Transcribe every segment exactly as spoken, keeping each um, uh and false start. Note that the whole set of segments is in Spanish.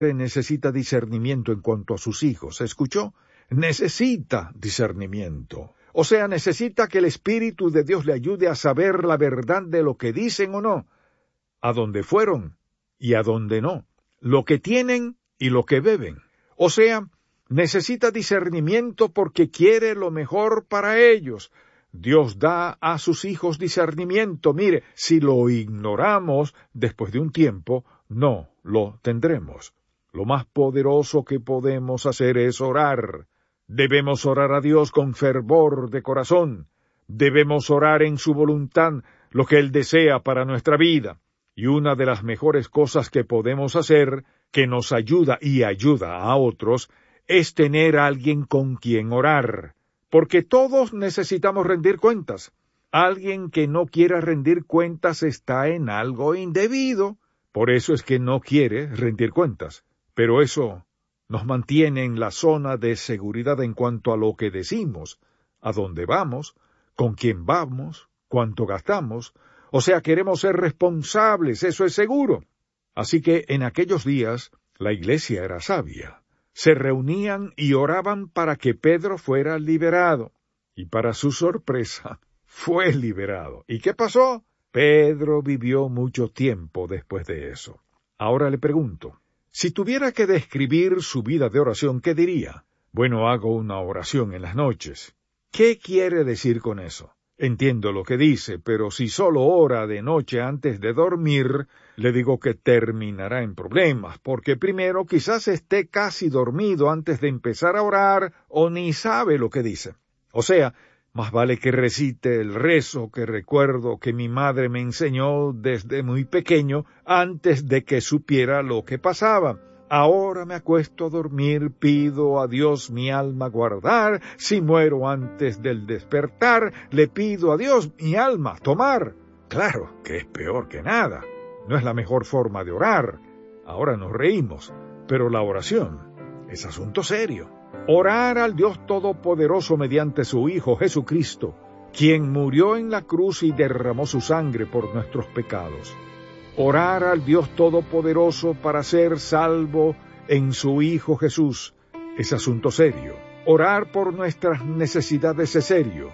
necesita discernimiento en cuanto a sus hijos. ¿Escuchó? Necesita discernimiento. O sea, necesita que el Espíritu de Dios le ayude a saber la verdad de lo que dicen o no, a dónde fueron y a dónde no, lo que tienen y lo que beben. O sea, necesita discernimiento porque quiere lo mejor para ellos. Dios da a sus hijos discernimiento. Mire, si lo ignoramos después de un tiempo, no lo tendremos. Lo más poderoso que podemos hacer es orar. Debemos orar a Dios con fervor de corazón. Debemos orar en su voluntad lo que Él desea para nuestra vida. Y una de las mejores cosas que podemos hacer, que nos ayuda y ayuda a otros, es tener a alguien con quien orar. Porque todos necesitamos rendir cuentas. Alguien que no quiera rendir cuentas está en algo indebido. Por eso es que no quiere rendir cuentas. Pero eso nos mantiene en la zona de seguridad en cuanto a lo que decimos, a dónde vamos, con quién vamos, cuánto gastamos. O sea, queremos ser responsables, eso es seguro. Así que en aquellos días la iglesia era sabia. Se reunían y oraban para que Pedro fuera liberado. Y para su sorpresa, fue liberado. ¿Y qué pasó? Pedro vivió mucho tiempo después de eso. Ahora le pregunto, si tuviera que describir su vida de oración, ¿qué diría? Bueno, hago una oración en las noches. ¿Qué quiere decir con eso? Entiendo lo que dice, pero si solo ora de noche antes de dormir, le digo que terminará en problemas, porque primero quizás esté casi dormido antes de empezar a orar o ni sabe lo que dice. O sea, más vale que recite el rezo que recuerdo que mi madre me enseñó desde muy pequeño antes de que supiera lo que pasaba. Ahora me acuesto a dormir, pido a Dios mi alma guardar, si muero antes del despertar, le pido a Dios mi alma tomar. Claro que es peor que nada, no es la mejor forma de orar. Ahora nos reímos, pero la oración es asunto serio. Orar al Dios Todopoderoso mediante su Hijo Jesucristo, quien murió en la cruz y derramó su sangre por nuestros pecados. Orar al Dios Todopoderoso para ser salvo en su Hijo Jesús es asunto serio. Orar por nuestras necesidades es serio.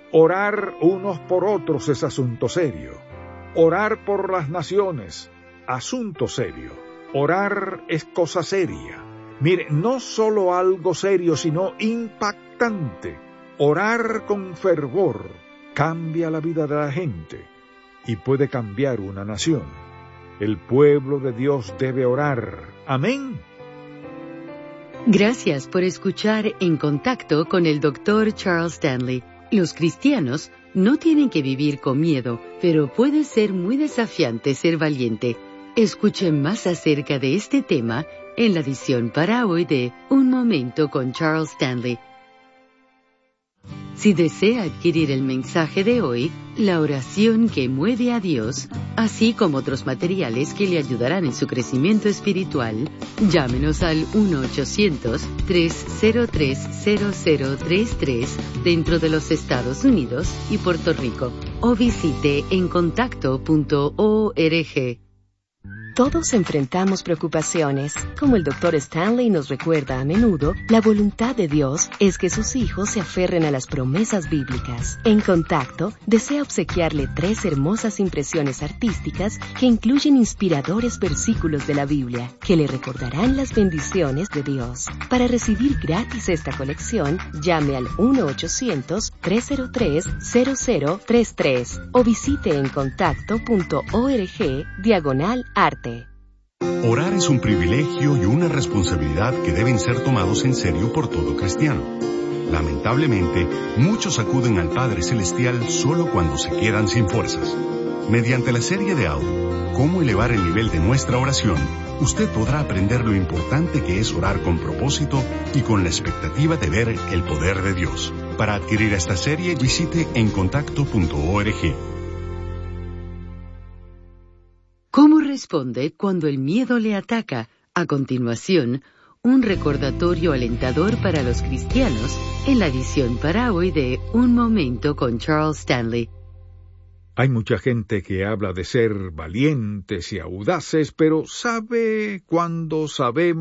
Orar unos por otros es asunto serio. Orar por las naciones, asunto serio. Orar es cosa seria. Mire, no solo algo serio, sino impactante. Orar con fervor cambia la vida de la gente y puede cambiar una nación. El pueblo de Dios debe orar. Amén. Gracias por escuchar En Contacto con el doctor Charles Stanley. Los cristianos no tienen que vivir con miedo, pero puede ser muy desafiante ser valiente. Escuche más acerca de este tema en la edición para hoy de Un Momento con Charles Stanley. Si desea adquirir el mensaje de hoy, la oración que mueve a Dios, así como otros materiales que le ayudarán en su crecimiento espiritual, llámenos al uno ochocientos, tres cero tres, cero cero tres tres dentro de los Estados Unidos y Puerto Rico, o visite en contacto punto org. Todos enfrentamos preocupaciones. Como el doctor Stanley nos recuerda a menudo, la voluntad de Dios es que sus hijos se aferren a las promesas bíblicas. En Contacto, desea obsequiarle tres hermosas impresiones artísticas que incluyen inspiradores versículos de la Biblia, que le recordarán las bendiciones de Dios. Para recibir gratis esta colección, llame al uno ochocientos, tres cero tres, cero cero tres tres o visite en contacto punto org diagonal arte. Orar es un privilegio y una responsabilidad que deben ser tomados en serio por todo cristiano. Lamentablemente, muchos acuden al Padre Celestial solo cuando se quedan sin fuerzas. Mediante la serie de audio, Cómo elevar el nivel de nuestra oración, usted podrá aprender lo importante que es orar con propósito y con la expectativa de ver el poder de Dios. Para adquirir esta serie, visite en contacto punto org. ¿Cómo responde cuando el miedo le ataca? A continuación, un recordatorio alentador para los cristianos en la edición para hoy de Un Momento con Charles Stanley. Hay mucha gente que habla de ser valientes y audaces, pero ¿sabe cuándo sabemos